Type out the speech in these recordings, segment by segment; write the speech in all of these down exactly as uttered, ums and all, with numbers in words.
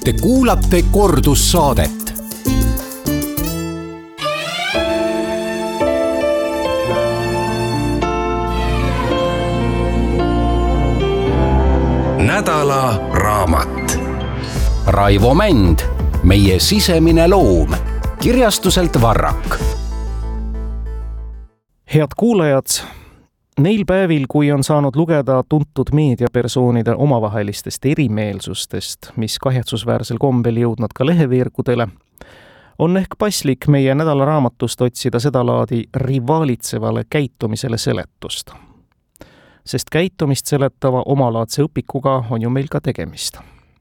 Te kuulate kordussaadet. Nädala raamat. Raivo Mänd, meie sisemine loom. Kirjastuselt Varrak. Head kuulajad, neil päevil, kui on saanud lugeda tuntud meediapersoonide omavahelistest erimeelsustest, mis kahetsusväärsel kombel jõudnud ka leheveergudele, on ehk paslik meie nädalaraamatust otsida sedalaadi rivaalitsevale käitumisele seletust. Sest käitumist seletava omalaadse õpikuga on ju meil ka tegemist.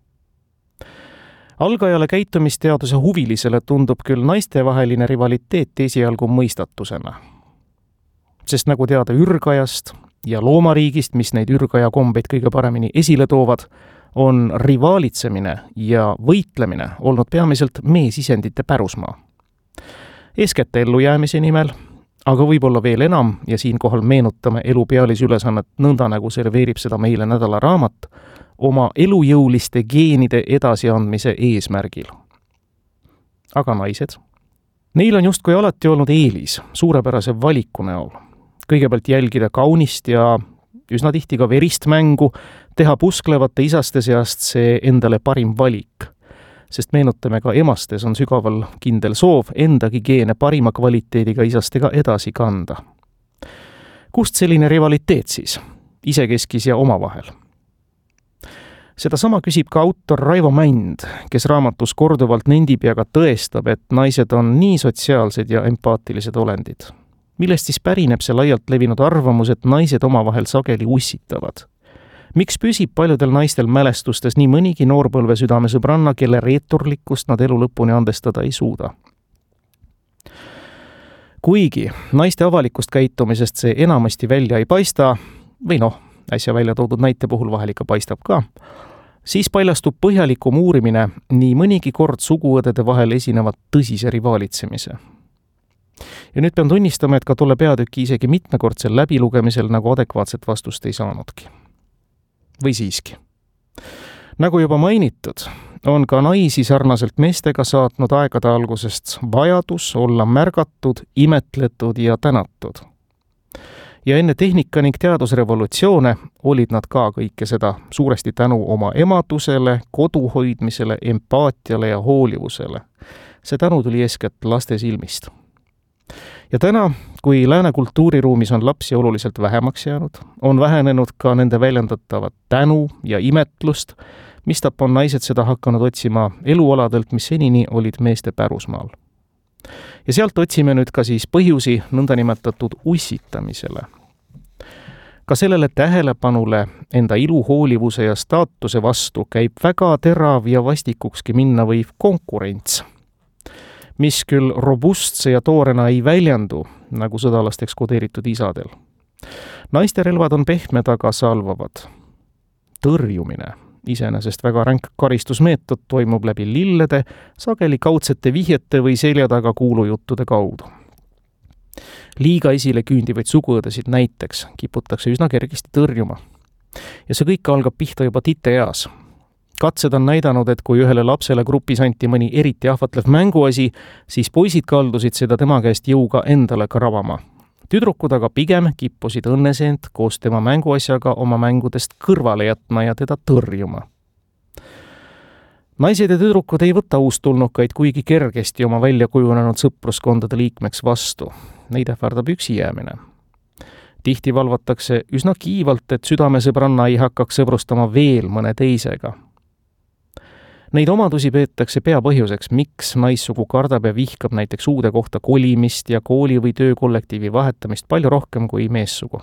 Algajale käitumisteaduse huvilisele tundub küll naistevaheline rivaliteet esialgu mõistatusena. Sest nagu teada ürgajast ja loomariigist, mis neid ürgaja kombeid kõige paremini esile toovad, on rivaalitsemine ja võitlemine olnud peamiselt meesisendite pärusmaa. Eeskätt ellujäämise nimel, aga võib-olla veel enam, ja siinkohal meenutame elu pealisülesannet nõnda, nagu serveerib seda meile nädalaraamat, oma elujõuliste geenide edasiandmise eesmärgil. Aga naised? Neil on justkui alati olnud eelis suurepärase valiku näol. Kõigepealt jälgida kaunist ja üsna tihti ka verist mängu, teha pusklevate isaste seast see endale parim valik. Sest meenutame, ka emastes on sügaval kindel soov endagi geene parima kvaliteediga isastega edasi kanda. Kust selline rivaliteet siis? Isekeskis ja omavahel. Seda sama küsib ka autor Raivo Mänd, kes raamatus korduvalt nendib ja ka tõestab, et naised on nii sotsiaalsed ja empaatilised olendid. Millest siis pärineb see laialt levinud arvamus, et naised omavahel sageli ussitavad? Miks püsib paljudel naistel mälestustes nii mõnigi noorpõlve südamesõbranna, kelle reeturlikkust nad elu lõpuni andestada ei suuda? Kuigi naiste avalikust käitumisest see enamasti välja ei paista, või noh, äsja välja toodud näite puhul vahel ikka paistab ka, siis paljastub põhjalikum uurimine nii mõnigi kord suguõdede vahel esinevat tõsise rivaalitsemise. Ja nüüd pean tunnistama, et ka tolle peatüki isegi mitmekordsel läbilugemisel nagu adekvaatset vastust ei saanudki. Või siiski. Nagu juba mainitud, on ka naisi sarnaselt meestega saatnud aegade algusest vajadus olla märgatud, imetletud ja tänatud. Ja enne tehnika ning teadusrevolutsioone olid nad ka kõike seda suuresti tänu oma emadusele, koduhoidmisele, empaatiale ja hoolivusele. See tänu tuli eeskätt laste silmist. Ja täna, kui lääne kultuuriruumis on lapsi oluliselt vähemaks jäänud, on vähenenud ka nende väljendatavat tänu ja imetlust, mistap on naised seda hakanud otsima elualadelt, mis senini olid meeste pärusmaal. Ja sealt otsime nüüd ka siis põhjusi nõndanimetatud ussitamisele. Ka sellele tähelepanule enda iluhoolivuse ja staatuse vastu käib väga terav ja vastikukski minna võiv konkurents, mis küll robustse ja toorena ei väljendu, nagu sõdalasteks kodeeritud isadel. Naiste relvad on pehmed, aga salvavad. Tõrjumine, iseenesest väga ränk karistusmeetod, toimub läbi lillede, sageli kaudsete vihjete või selja taga kuulujuttude kaudu. Liiga esile küündivaid suguõdesid näiteks kiputakse üsna kergesti tõrjuma. Ja see kõik algab pihta juba titeeas. Katsed on näidanud, et kui ühele lapsele grupis anti mõni eriti ahvatlev mänguasi, siis poisid kaldusid seda tema käest jõuga endale kravama. Tüdrukud aga pigem kippusid õnneseent koos tema mänguasjaga oma mängudest kõrvale jätma ja teda tõrjuma. Naised ja tüdrukud ei võta uustulnukaid kuigi kergesti oma välja kujunenud sõpruskondade liikmeks vastu. Neid ähvardab üksi jäämine. Tihti valvatakse üsna kiivalt, et südamesõbranna ei hakkaks sõbrustama veel mõne teisega. Neid omadusi peetakse peapõhjuseks, miks naissugu kardab ja vihkab näiteks uude kohta kolimist ja kooli või töökollektiivi vahetamist palju rohkem kui meessugu.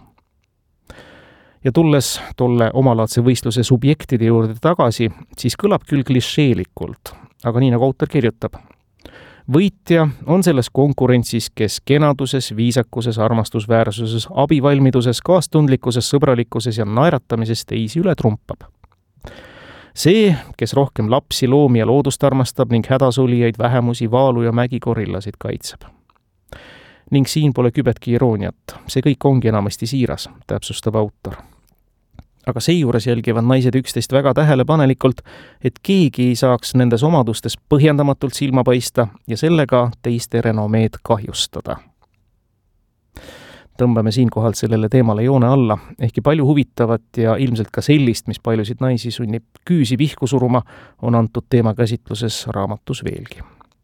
Ja tulles tolle omalaadse võistluse subjektide juurde tagasi, siis kõlab küll klišeelikult, aga nii nagu autor kirjutab. Võitja on selles konkurentsis, kes kenaduses, viisakuses, armastusväärsuses, abivalmiduses, kaastundlikkuses, sõbralikkuses ja naeratamises teisi üle trumpab. See, kes rohkem lapsi, loomi ja loodust armastab ning hädasulijaid, vähemusi, vaalu ja mägikorillasid kaitseb. Ning siin pole kübetki irooniat, see kõik ongi enamasti siiras, täpsustab autor. aga seejuures jälgivad naised üksteist väga tähelepanelikult, et keegi ei saaks nendes omadustes põhjendamatult silma paista ja sellega teiste renomeed kahjustada. Tõmbame siinkohal sellele teemale joone alla, ehkki palju huvitavat ja ilmselt ka sellist, mis paljusid naisi sunnib küüsi pihku suruma, on antud teema käsitluses raamatus veelgi.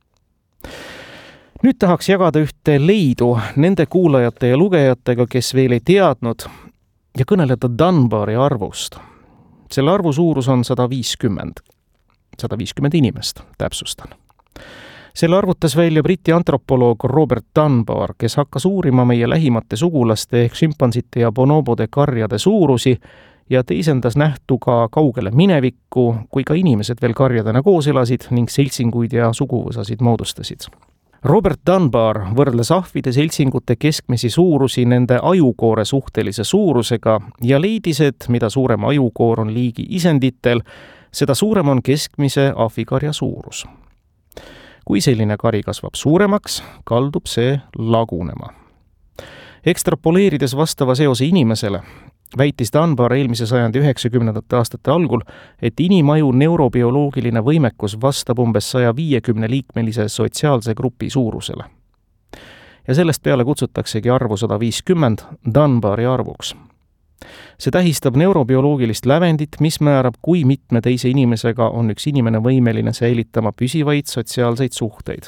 Nüüd tahaks jagada ühte leidu nende kuulajate ja lugejatega, kes veel ei teadnud, ja kõneleda Dunbari arvust. Selle arvu suurus on sada viiskümmend. sada viiskümmend inimest, täpsustan. Selle arvutas välja Briti antropoloog Robert Dunbar, kes hakkas uurima meie lähimate sugulaste ehk šimpanzite ja bonobode karjade suurusi ja teisendas nähtu ka kaugele minevikku, kui ka inimesed veel karjadena koos elasid ning seltsinguid ja suguvõsasid moodustasid. Robert Dunbar võrdles ahvide seltsingute keskmisi suurusi nende ajukoore suhtelise suurusega ja leidis, et mida suurem ajukoor on liigi isenditel, seda suurem on keskmise ahvikarja suurus. Kui selline kari kasvab suuremaks, kaldub see lagunema. Ekstrapoleerides vastava seose inimesele, väitis Dunbar eelmise sajandi üheksakümnendate aastate algul, et inimaju neurobioloogiline võimekus vastab umbes saja viiekümne liikmelise sotsiaalse grupi suurusele. Ja sellest peale kutsutaksegi arvu sada viiskümmend Dunbari arvuks. See tähistab neurobioloogilist lävendit, mis määrab, kui mitme teise inimesega on üks inimene võimeline säilitama püsivaid sotsiaalseid suhteid.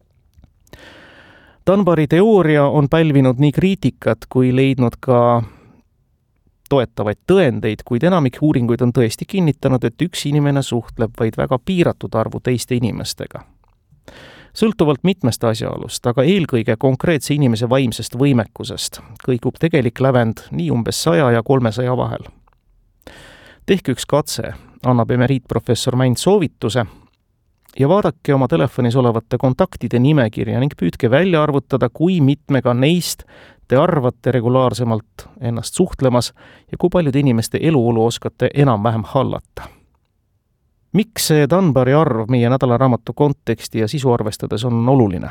Dunbari teooria on pälvinud nii kriitikat kui leidnud ka toetavaid tõendeid, kuid enamik uuringuid on tõesti kinnitanud, et üks inimene suhtleb vaid väga piiratud arvu teiste inimestega. Sõltuvalt mitmest asjaolust, aga eelkõige konkreetse inimese vaimsest võimekusest, kõigub tegelik lävend nii umbes saja ja kolmesaja vahel. Tehke üks katse, annab emeriitprofessor Mänd soovituse ja vaadake oma telefonis olevate kontaktide nimekirja ning püüdke välja arvutada, kui mitmega neist te arvate regulaarsemalt ennast suhtlemas ja kui paljude inimeste eluolu oskate enam-vähem hallata. Miks see Dunbari arv meie nädalaraamatu konteksti ja sisu arvestades on oluline?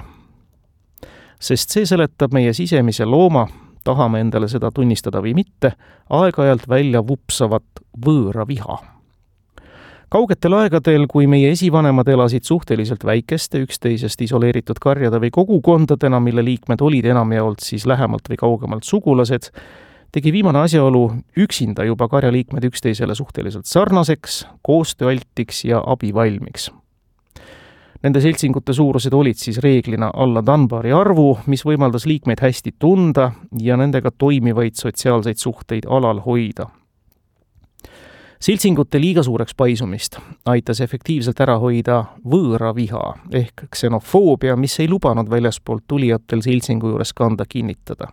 Sest see seletab meie sisemise looma, tahame endale seda tunnistada või mitte, aeg-ajalt välja vupsavat võõra viha. Kaugetel aegadel, kui meie esivanemad elasid suhteliselt väikeste, üksteisest isoleeritud karjade või kogukondadena, mille liikmed olid enamjaolt siis lähemalt või kaugemalt sugulased, tegi viimane asjaolu üksinda juba karjaliikmed üksteisele suhteliselt sarnaseks, koostööaltiks ja abivalmiks. Nende seltsingute suurused olid siis reeglina alla Dunbari arvu, mis võimaldas liikmeid hästi tunda ja nendega toimivaid sotsiaalseid suhteid alal hoida. Seltsingute liiga suureks paisumist aitas efektiivselt ära hoida võõra viha ehk ksenofoobia, mis ei lubanud väljaspoolt tulijatel seltsingu juures kanda kinnitada.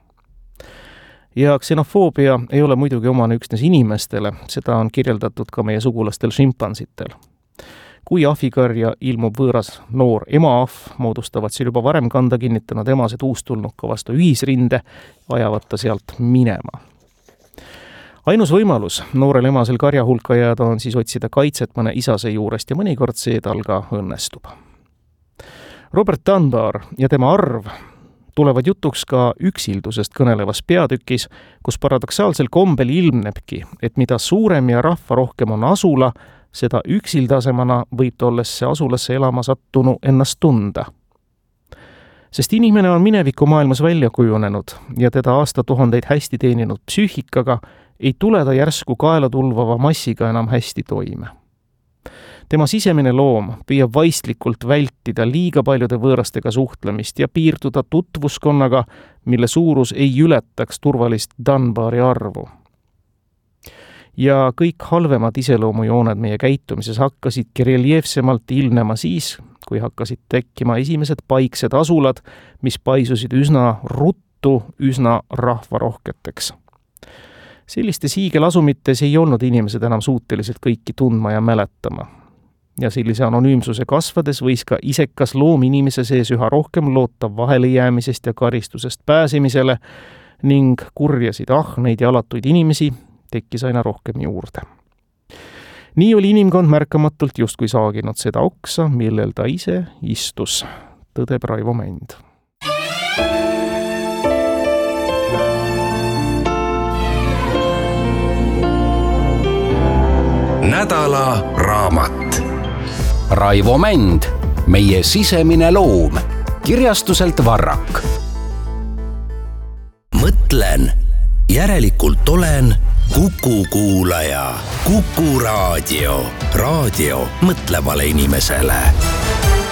Ja ksenofoobia ei ole muidugi omane üksnes inimestele, seda on kirjeldatud ka meie sugulastel šimpansitel. Kui ahvikarja ilmub võõras noor emaahv, moodustavad seal juba varem kanda kinnitanud emased uustulnuka vastu ühisrinde, ajavad ta sealt minema. Ainus võimalus noorel emasel karja hulka jääda on siis otsida kaitset mõne isase juurest ja mõnikord see tal ka õnnestub. Robert Dunbar ja tema arv tulevad jutuks ka üksildusest kõnelevas peatükis, kus paradoksaalsel kombel ilmnebki, et mida suurem ja rahva rohkem on asula, seda üksildasemana võib tollesse asulasse elama sattunu ennast tunda. Sest inimene on mineviku maailmas välja kujunenud ja teda aastatuhandeid hästi teeninud psüühikaga ei tule ta järsku kaela tulvava massiga enam hästi toime. Tema sisemine loom püüab vaistlikult vältida liiga paljude võõrastega suhtlemist ja piirduda tutvuskonnaga, mille suurus ei ületaks turvalist Dunbari arvu. Ja kõik halvemad iseloomujooned meie käitumises hakkasidki reljeefsemalt ilmnema siis, kui hakkasid tekkima esimesed paiksed asulad, mis paisusid üsna ruttu, üsna rahvarohketeks. Selliste siigelasumites ei olnud inimesed enam suutelised kõiki tundma ja mäletama. Ja sellise anonüümsuse kasvades võis ka isekas loom inimese sees üha rohkem loota vahelejäämisest ja karistusest pääsemisele ning kurjasid ahneid ja alatuid inimesi tekkis aina rohkem juurde. Nii oli inimkond märkamatult justkui saaginud seda oksa, millel ta ise istus, tõdeb Raivo Mänd. nädala raamat. Raivo Mänd, meie sisemine loom. Kirjastuselt Varrak. Mõtlen, järelikult olen Kuku kuulaja. Kuku raadio. Raadio mõtlevale inimesele.